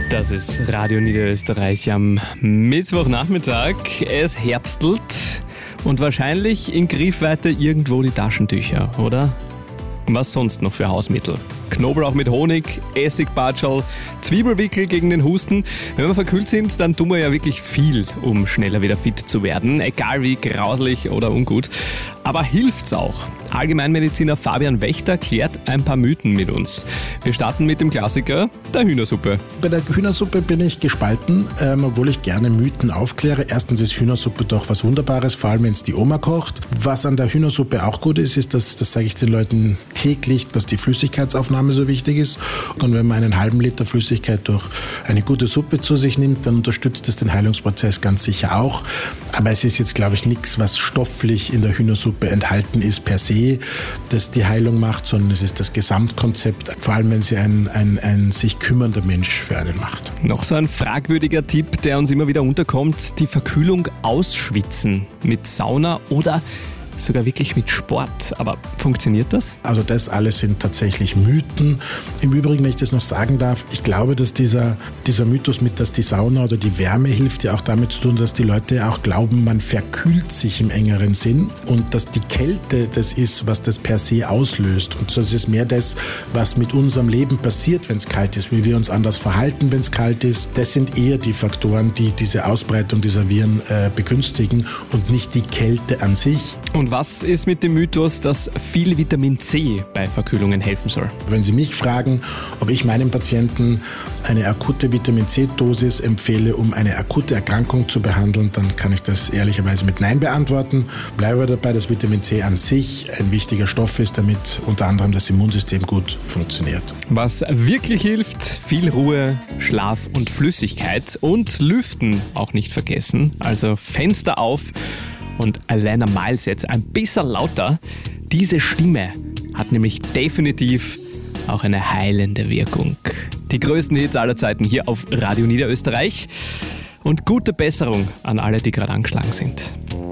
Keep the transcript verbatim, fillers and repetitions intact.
Das ist Radio Niederösterreich am Mittwochnachmittag. Es herbstelt und wahrscheinlich in Griffweite irgendwo die Taschentücher, oder? Was sonst noch für Hausmittel? Knoblauch mit Honig, Essigbatschal, Zwiebelwickel gegen den Husten. Wenn wir verkühlt sind, dann tun wir ja wirklich viel, um schneller wieder fit zu werden, egal wie grauslich oder ungut. Aber hilft's auch? Allgemeinmediziner Fabian Wächter klärt ein paar Mythen mit uns. Wir starten mit dem Klassiker, der Hühnersuppe. Bei der Hühnersuppe bin ich gespalten, ähm, obwohl ich gerne Mythen aufkläre. Erstens ist Hühnersuppe doch was Wunderbares, vor allem wenn es die Oma kocht. Was an der Hühnersuppe auch gut ist, ist, dass, das sage ich den Leuten täglich, dass die Flüssigkeitsaufnahme so wichtig ist. Und wenn man einen halben Liter Flüssigkeit durch eine gute Suppe zu sich nimmt, dann unterstützt das den Heilungsprozess ganz sicher auch. Aber es ist jetzt, glaube ich, nichts, was stofflich in der Hühnersuppe enthalten ist per se, das die Heilung macht, sondern es ist das Gesamtkonzept, vor allem wenn sie ein, ein, ein sich kümmernder Mensch für einen macht. Noch so ein fragwürdiger Tipp, der uns immer wieder unterkommt, die Verkühlung ausschwitzen mit Sauna oder sogar wirklich mit Sport. Aber funktioniert das? Also das alles sind tatsächlich Mythen. Im Übrigen, wenn ich das noch sagen darf, ich glaube, dass dieser, dieser Mythos mit, dass die Sauna oder die Wärme hilft, ja auch damit zu tun, dass die Leute auch glauben, man verkühlt sich im engeren Sinn und dass die Kälte das ist, was das per se auslöst. Und so ist es mehr das, was mit unserem Leben passiert, wenn es kalt ist, wie wir uns anders verhalten, wenn es kalt ist. Das sind eher die Faktoren, die diese Ausbreitung dieser Viren äh, begünstigen und nicht die Kälte an sich. Und was ist mit dem Mythos, dass viel Vitamin C bei Verkühlungen helfen soll? Wenn Sie mich fragen, ob ich meinem Patienten eine akute Vitamin C-Dosis empfehle, um eine akute Erkrankung zu behandeln, dann kann ich das ehrlicherweise mit Nein beantworten. Bleibe dabei, dass Vitamin C an sich ein wichtiger Stoff ist, damit unter anderem das Immunsystem gut funktioniert. Was wirklich hilft, viel Ruhe, Schlaf und Flüssigkeit und Lüften auch nicht vergessen. Also Fenster auf. Und Alana Miles jetzt ein bisschen lauter. Diese Stimme hat nämlich definitiv auch eine heilende Wirkung. Die größten Hits aller Zeiten hier auf Radio Niederösterreich. Und gute Besserung an alle, die gerade angeschlagen sind.